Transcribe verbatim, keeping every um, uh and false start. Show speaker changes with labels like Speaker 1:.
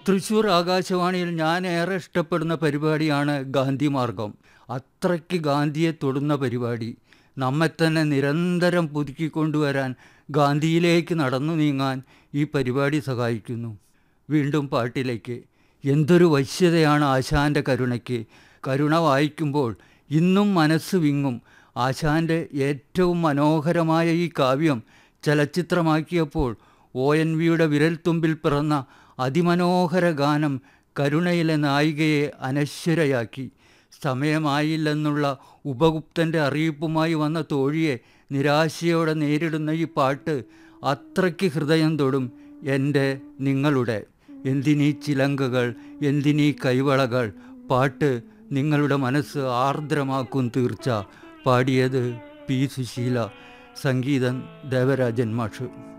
Speaker 1: തൃശ്ശൂർ ആകാശവാണിയിൽ ഞാൻ ഏറെ ഇഷ്ടപ്പെടുന്ന പരിപാടിയാണ് ഗാന്ധി മാർഗം. അത്രയ്ക്ക് ഗാന്ധിയെ തൊടുന്ന പരിപാടി. നമ്മെ തന്നെ നിരന്തരം പുതുക്കിക്കൊണ്ടുവരാൻ, ഗാന്ധിയിലേക്ക് നടന്നു നീങ്ങാൻ ഈ പരിപാടി സഹായിക്കുന്നു. വീണ്ടും പാട്ടിലേക്ക്. എന്തൊരു വശ്യതയാണ് ആശാൻ്റെ കരുണയ്ക്ക്. കരുണ വായിക്കുമ്പോൾ ഇന്നും മനസ്സ് വിങ്ങും. ആശാൻ്റെ ഏറ്റവും മനോഹരമായ ഈ കാവ്യം ചലച്ചിത്രമാക്കിയപ്പോൾ ഒ എൻ വിയുടെ വിരൽത്തുമ്പിൽ പിറന്ന അതിമനോഹര ഗാനം കരുണയിലെ നായികയെ അനശ്വരയാക്കി. സമയമായില്ലെന്നുള്ള ഉപഗുപ്തൻ്റെ അറിയിപ്പുമായി വന്ന തോഴിയെ നിരാശയോടെ നേരിടുന്ന ഈ പാട്ട് അത്രയ്ക്ക് ഹൃദയം തൊടും. എൻ്റെ നിങ്ങളുടെ എന്തിനീ ചിലങ്കകൾ, എന്തിനീ കൈവളകൾ. പാട്ട് നിങ്ങളുടെ മനസ്സ് ആർദ്രമാക്കും തീർച്ച. പാടിയത് പി സുശീല, സംഗീതം ദേവരാജൻ മാഷ്.